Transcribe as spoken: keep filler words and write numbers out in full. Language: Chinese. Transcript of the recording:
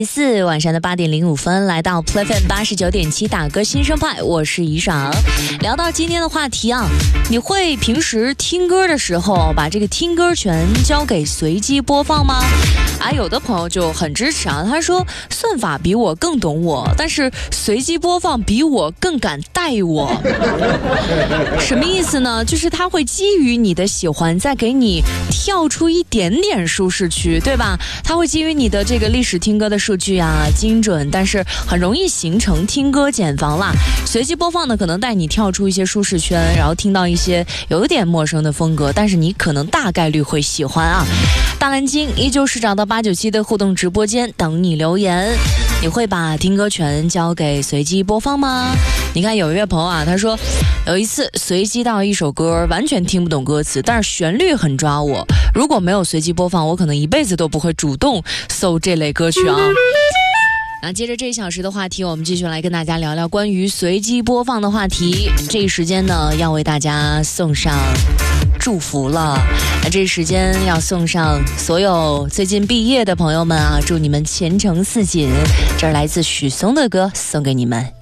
四晚上的八点零五分，来到 Play F M 八十九点七打歌新生派，我是怡爽。聊到今天的话题啊，你会平时听歌的时候把这个听歌权交给随机播放吗？啊，有的朋友就很支持啊，他说算法比我更懂我，但是随机播放比我更敢带我。什么意思呢？就是他会基于你的喜欢，再给你跳出一点点舒适区，对吧？他会基于你的这个历史听歌的数据啊精准，但是很容易形成听歌茧房啦。随机播放呢，可能带你跳出一些舒适圈，然后听到一些有点陌生的风格，但是你可能大概率会喜欢啊。大蓝鲸依旧是找到八九七的互动直播间等你留言。你会把听歌权交给随机播放吗？你看有一位朋友啊，他说有一次随机到一首歌，完全听不懂歌词，但是旋律很抓我，如果没有随机播放，我可能一辈子都不会主动搜这类歌曲啊。那接着这一小时的话题，我们继续来跟大家聊聊关于随机播放的话题。这一时间呢，要为大家送上祝福了。那这时间要送上所有最近毕业的朋友们啊，祝你们前程似锦。这是来自许嵩的歌，送给你们。